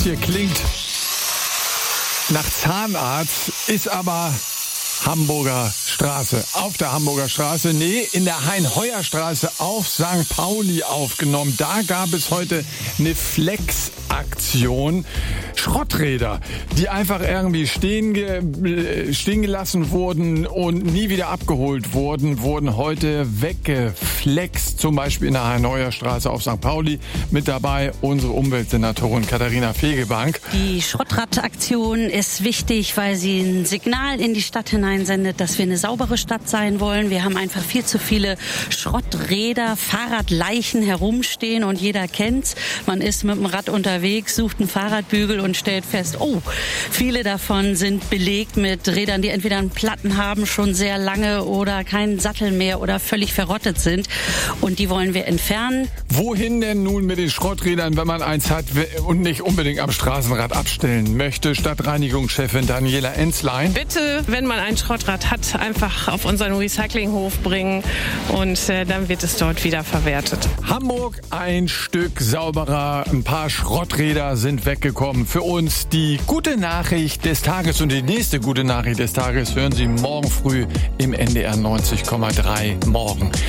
Hier klingt nach Zahnarzt, ist aber Hamburger Straße. Auf der Hamburger Straße, in der Hein-Heuer-Straße auf St. Pauli aufgenommen. Da gab es heute eine Flex-Aktion. Schrotträder, die einfach irgendwie stehen gelassen wurden und nie wieder abgeholt wurden heute weggeflext. Zum Beispiel in der Hein-Heuer-Straße auf St. Pauli. Mit dabei unsere Umweltsenatorin Katharina Fegebank. Die Schrottradaktion ist wichtig, weil sie ein Signal in die Stadt hineinsendet, dass wir eine saubere Stadt sein wollen. Wir haben einfach viel zu viele Schrotträder, Fahrradleichen herumstehen und jeder kennt's. Man ist mit dem Rad unterwegs, sucht einen Fahrradbügel und stellt fest, viele davon sind belegt mit Rädern, die entweder einen Platten haben, schon sehr lange oder keinen Sattel mehr oder völlig verrottet sind. Und die wollen wir entfernen. Wohin denn nun mit den Schrotträdern, wenn man eins hat und nicht unbedingt am Straßenrad abstellen möchte? Stadtreinigungschefin Daniela Enzlein. Bitte, wenn man ein Schrottrad hat, einfach auf unseren Recyclinghof bringen und dann wird es dort wieder verwertet. Hamburg ein Stück sauberer, ein paar Schrotträder sind weggekommen. Für uns die gute Nachricht des Tages und die nächste gute Nachricht des Tages hören Sie morgen früh im NDR 90,3 morgen.